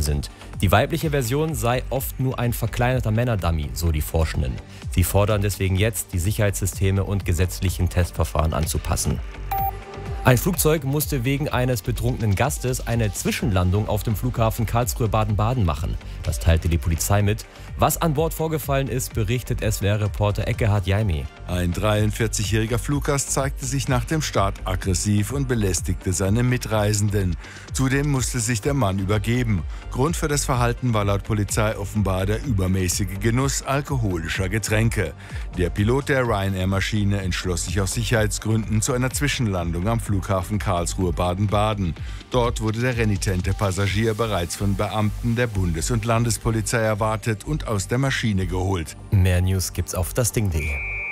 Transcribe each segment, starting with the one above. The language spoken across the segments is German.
sind. Die weibliche Version sei oft nur ein verkleinerter Männerdummy, so die Forschenden. Sie fordern deswegen jetzt, die Sicherheitssysteme und gesetzlichen Testverfahren anzupassen. Ein Flugzeug musste wegen eines betrunkenen Gastes eine Zwischenlandung auf dem Flughafen Karlsruhe-Baden-Baden machen. Das teilte die Polizei mit. Was an Bord vorgefallen ist, berichtet SWR-Reporter Ekkehard Jaimi. Ein 43-jähriger Fluggast zeigte sich nach dem Start aggressiv und belästigte seine Mitreisenden. Zudem musste sich der Mann übergeben. Grund für das Verhalten war laut Polizei offenbar der übermäßige Genuss alkoholischer Getränke. Der Pilot der Ryanair-Maschine entschloss sich aus Sicherheitsgründen zu einer Zwischenlandung am Flughafen Karlsruhe-Baden-Baden. Dort wurde der renitente Passagier bereits von Beamten der Bundes- und Landespolizei erwartet und aus der Maschine geholt. Mehr News gibt's auf dasding.de.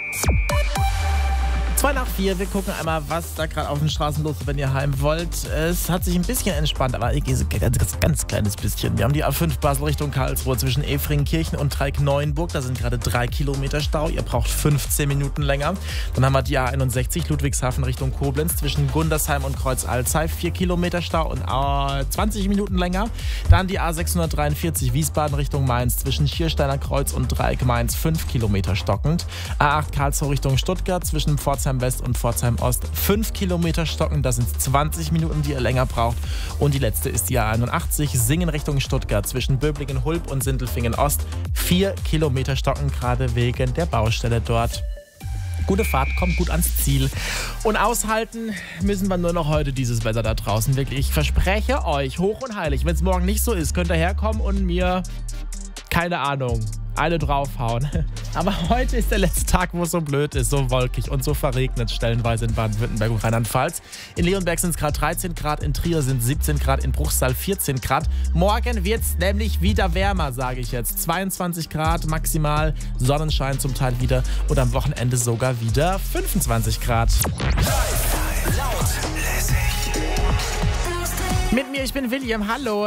3:02, wir gucken einmal, was da gerade auf den Straßen los ist, wenn ihr heim wollt. Es hat sich ein bisschen entspannt, aber ein ganz kleines bisschen. Wir haben die A5 Basel Richtung Karlsruhe zwischen Efringkirchen und Dreieck-Neuenburg. Da sind gerade 3 Kilometer Stau. Ihr braucht 15 Minuten länger. Dann haben wir die A61 Ludwigshafen Richtung Koblenz zwischen Gundersheim und Kreuz-Alzey. 4 Kilometer Stau und 20 Minuten länger. Dann die A643 Wiesbaden Richtung Mainz zwischen Schiersteiner Kreuz und Dreieck Mainz. 5 Kilometer stockend. A8 Karlsruhe Richtung Stuttgart zwischen Pforzheim West und Pforzheim Ost 5 Kilometer stocken, das sind 20 Minuten, die ihr länger braucht. Und die letzte ist die A81 Singen Richtung Stuttgart zwischen Böblingen-Hulb und Sindelfingen Ost 4 Kilometer stocken, gerade wegen der Baustelle dort. Gute Fahrt, kommt gut ans Ziel. Und aushalten müssen wir nur noch heute dieses Wetter da draußen. Wirklich, ich verspreche euch, hoch und heilig, wenn es morgen nicht so ist, könnt ihr herkommen und mir, keine Ahnung, eine draufhauen. Aber heute ist der letzte Tag, wo es so blöd ist, so wolkig und so verregnet, stellenweise in Baden-Württemberg und Rheinland-Pfalz. In Leonberg sind es gerade 13 Grad, in Trier sind 17 Grad, in Bruchsal 14 Grad. Morgen wird es nämlich wieder wärmer, sage ich jetzt. 22 Grad maximal, Sonnenschein zum Teil wieder und am Wochenende sogar wieder 25 Grad. Laut, lässig. Mit mir, ich bin William, hallo.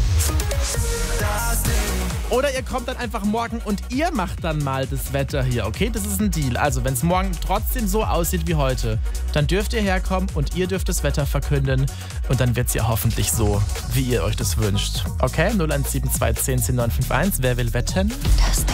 Oder ihr kommt dann einfach morgen und ihr macht dann mal das Wetter hier, okay? Das ist ein Deal. Also, wenn es morgen trotzdem so aussieht wie heute, dann dürft ihr herkommen und ihr dürft das Wetter verkünden. Und dann wird es ja hoffentlich so, wie ihr euch das wünscht. Okay? 0172 10 10 951. Wer will wetten?